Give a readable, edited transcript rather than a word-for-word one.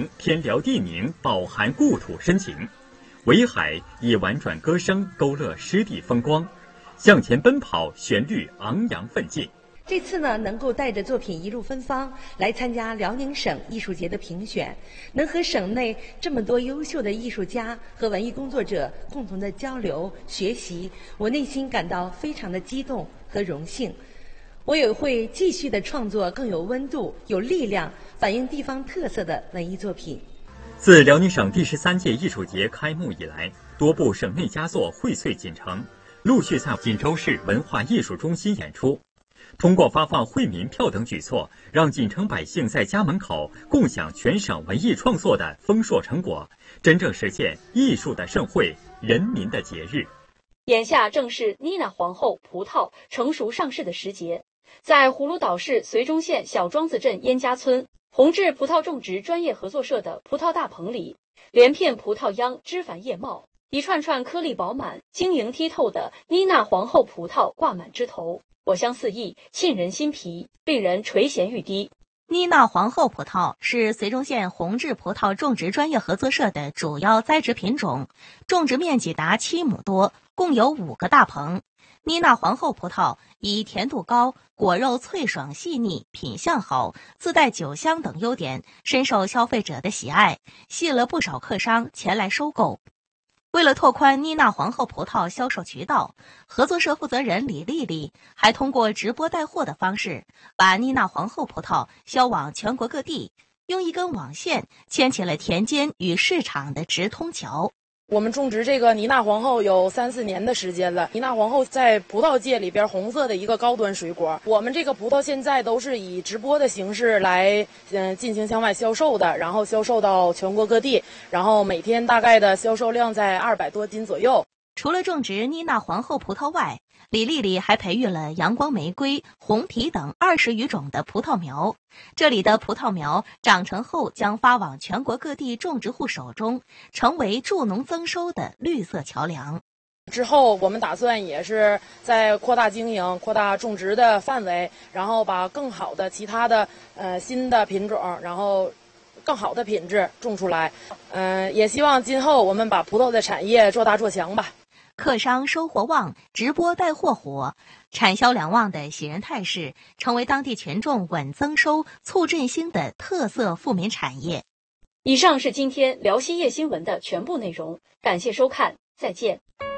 天辽地宁，饱含故土深情。围海以婉转歌声勾勒湿地风光，向前奔跑，旋律昂扬奋进。 这次呢，能够带着作品一路芬芳来参加辽宁省艺术节的评选，能和省内这么多优秀的艺术家和文艺工作者共同的交流学习，我内心感到非常的激动和荣幸。我也会继续的创作更有温度、有力量、反映地方特色的文艺作品。 自辽宁省第13届艺术节开幕以来，多部省内佳作荟萃锦城，陆续在锦州市文化艺术中心演出。通过发放惠民票等举措，让锦城百姓在家门口共享全省文艺创作的丰硕成果，真正实现艺术的盛会、人民的节日。 眼下正是妮娜皇后葡萄成熟上市的时节，在葫芦岛市绥中县小庄子镇燕家村宏志葡萄种植专业合作社的葡萄大棚里，连片葡萄秧枝繁叶茂，一串串颗粒饱满、晶莹剔透的妮娜皇后葡萄挂满枝头，果香四溢，沁人心脾，令人垂涎欲滴。 妮娜皇后葡萄是绥中县宏志葡萄种植专业合作社的主要栽植品种，种植面积达7亩多，共有5个大棚。妮娜皇后葡萄以甜度高、果肉脆爽细腻、品相好、自带酒香等优点，深受消费者的喜爱，吸引了不少客商前来收购。为了拓宽妮娜皇后葡萄销售渠道，合作社负责人李丽丽还通过直播带货的方式，把妮娜皇后葡萄销往全国各地，用一根网线牵起了田间与市场的直通桥。 我们种植这个妮娜皇后有3、4年的时间了。妮娜皇后在葡萄界里边红色的一个高端水果。我们这个葡萄现在都是以直播的形式来进行向外销售的，然后销售到全国各地，然后每天大概的销售量在200多斤左右。 除了种植妮娜皇后葡萄外，李丽丽还培育了阳光玫瑰、红提等20余种的葡萄苗。这里的葡萄苗长成后将发往全国各地种植户手中，成为助农增收的绿色桥梁。 之后我们打算也是在扩大经营、扩大种植的范围，然后把更好的其他的新的品种，然后更好的品质种出来。也希望今后我们把葡萄的产业做大做强吧。 客商收获旺，直播带货火，产销两旺的喜人态势，成为当地群众稳增收、促振兴的特色富民产业。 以上是今天辽西夜新闻的全部内容，感谢收看，再见。